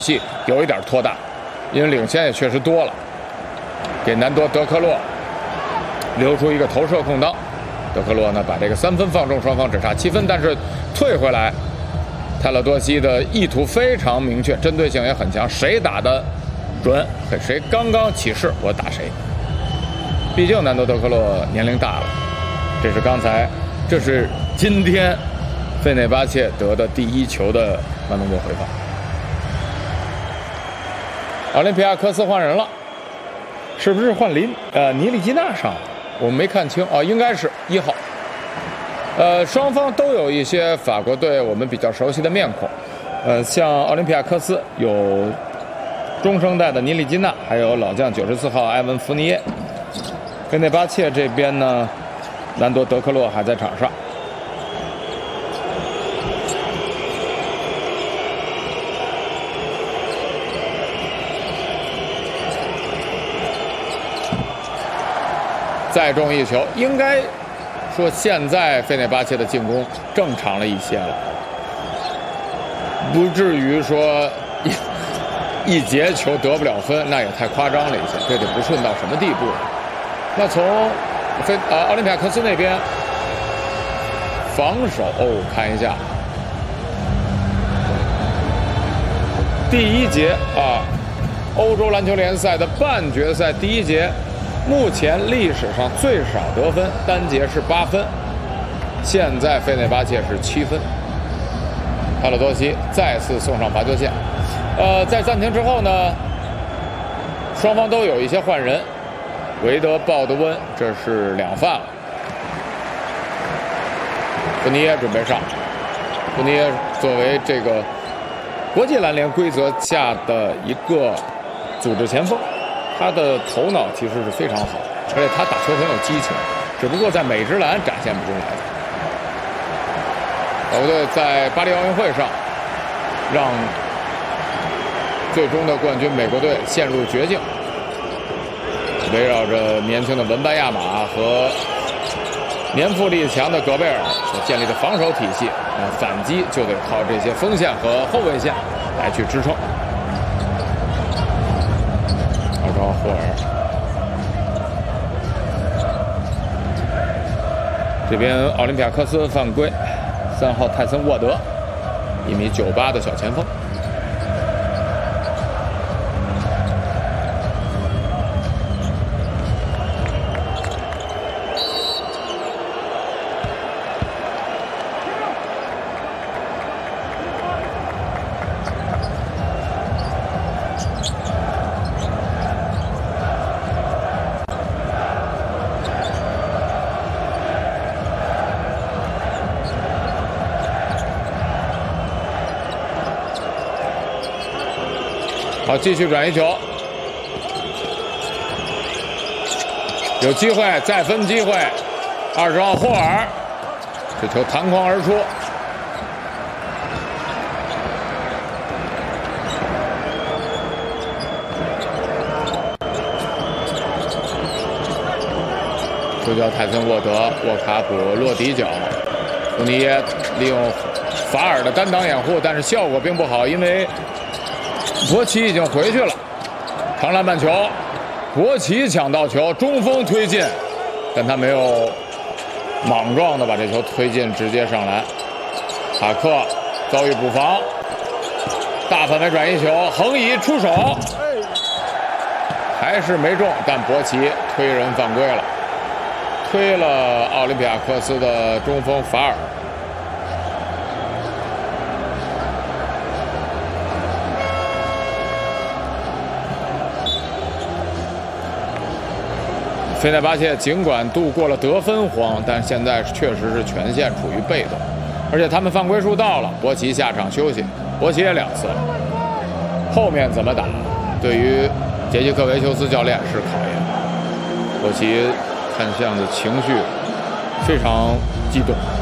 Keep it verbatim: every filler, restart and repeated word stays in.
戏有一点拖大，因为领先也确实多了，给南多德克洛留出一个投射空当。德克洛呢把这个三分放中，双方只差七分，但是退回来，泰勒多西的意图非常明确，针对性也很强，谁打的准，谁刚刚起势我打谁。毕竟南多德克洛年龄大了，这是刚才，这是今天费内巴切得的第一球的慢动作回放。奥林匹亚科斯换人了，是不是换林呃尼利基纳上了？我没看清啊、哦，应该是一号。呃，双方都有一些法国队我们比较熟悉的面孔，呃，像奥林匹亚科斯有中生代的尼利基纳，还有老将九十四号埃文福尼耶。费内巴切这边呢，兰多德克洛还在场上。再中一球，应该说现在费内巴切的进攻正常了一些了，不至于说一一节球得不了分，那也太夸张了一些，这得不顺到什么地步了。那从费呃奥林匹亚科斯那边防守哦，看一下第一节啊，欧洲篮球联赛的半决赛第一节。目前历史上最少得分，单节是八分，现在费内巴切是七分。泰勒多西再次送上罚球线。呃，在暂停之后呢，双方都有一些换人。维德鲍德温这是两犯了，福尼耶准备上。福尼耶作为这个国际篮联规则下的一个组织前锋。他的头脑其实是非常好，而且他打球很有激情，只不过在美职篮展现不出来。法国队在巴黎奥运会上让最终的冠军美国队陷入绝境，围绕着年轻的文班亚马和年富力强的戈贝尔所建立的防守体系，啊，反击就得靠这些锋线和后卫线来去支撑。霍尔这边奥林匹亚科斯犯规，三号泰森沃德，一米九八的小前锋。好，继续转移球，有机会再分机会。二十号霍尔，这球弹框而出，触角泰森沃德，沃卡普落底角，福尼耶利用法尔的单挡掩护，但是效果并不好，因为博奇已经回去了，长篮板球，博奇抢到球，中锋推进，但他没有莽撞的把这球推进，直接上篮。塔克遭遇补防，大范围转移球，横移出手，还是没中，但博奇推人犯规了，推了奥林匹亚科斯的中锋法尔。费内巴切尽管度过了得分荒，但现在确实是全线处于被动，而且他们犯规数到了，博奇下场休息，博奇也两次了，后面怎么打，对于杰西克维修斯教练是考验。博奇看样子情绪非常激动。